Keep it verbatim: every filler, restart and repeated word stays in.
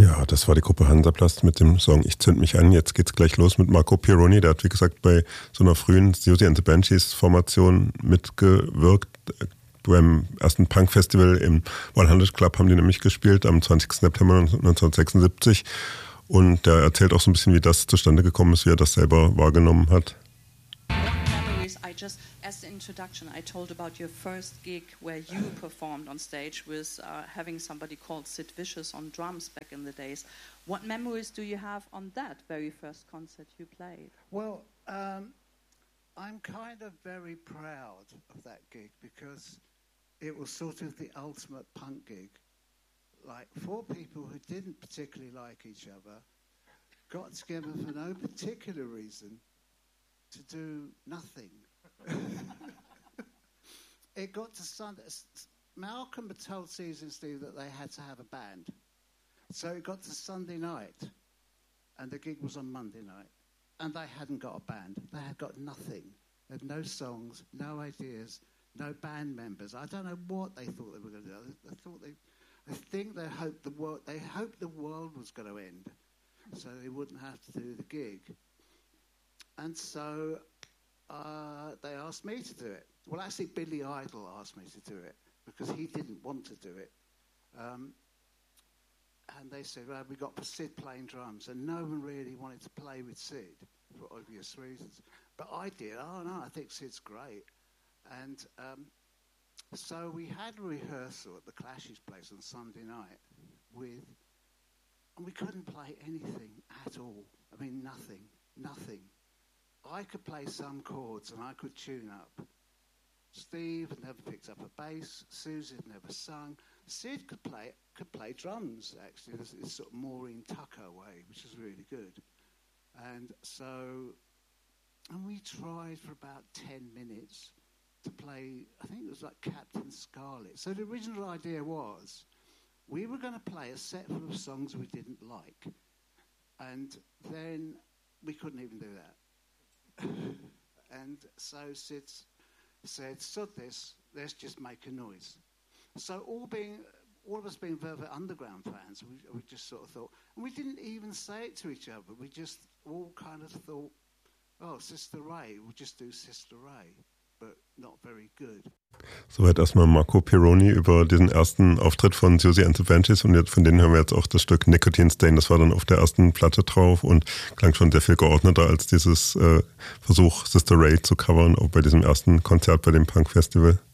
Ja, das war die Gruppe Hansaplast mit dem Song Ich zünd mich an. Jetzt geht's gleich los mit Marco Pirroni. Der hat, wie gesagt, bei so einer frühen Siouxsie and the Banshees Formation mitgewirkt. Beim ersten Punk-Festival im hundert Club haben die nämlich gespielt, am zwanzigsten September neunzehnhundertsechsundsiebzig. Und der erzählt auch so ein bisschen, wie das zustande gekommen ist, wie er das selber wahrgenommen hat. I just, as the introduction, I told about your first gig where you performed on stage with uh, having somebody called Sid Vicious on drums back in the days. What memories do you have on that very first concert you played? Well, um, I'm kind of very proud of that gig because it was sort of the ultimate punk gig. Like four people who didn't particularly like each other got together for no particular reason to do nothing. It got to Sunday. Malcolm had told Caesar and Steve that they had to have a band. So it got to Sunday night, and the gig was on Monday night, and they hadn't got a band. They had got nothing. They had no songs, no ideas, no band members. I don't know what they thought they were going to do. They thought they, I think they hoped the world. They hoped the world was going to end, so they wouldn't have to do the gig. And so. Uh, they asked me to do it. Well, actually, Billy Idol asked me to do it because he didn't want to do it. Um, and they said, well, we got Sid playing drums, and no one really wanted to play with Sid for obvious reasons. But I did. Oh, no, I think Sid's great. And um, so we had a rehearsal at the Clash's place on Sunday night with, and we couldn't play anything at all. I mean, nothing, nothing. I could play some chords and I could tune up. Steve had never picked up a bass. Susie had never sung. Sid could play could play drums, actually, this, this sort of Maureen Tucker way, which is really good. And so, and we tried for about ten minutes to play, I think it was like Captain Scarlet. So the original idea was we were going to play a set full of songs we didn't like. And then we couldn't even do that. And so Sid said, sod this, let's just make a noise. So all being, all of us being Velvet Underground fans, we, we just sort of thought, and we didn't even say it to each other, we just all kind of thought, oh, Sister Ray, we'll just do Sister Ray, but not very good. Soweit erstmal Marco Pirroni über diesen ersten Auftritt von Siouxsie and the Banshees, und jetzt, von denen hören wir jetzt auch das Stück Nicotine Stain. Das war dann auf der ersten Platte drauf und klang schon sehr viel geordneter als dieses äh, Versuch, Sister Ray zu covern, auch bei diesem ersten Konzert bei dem Punk-Festival.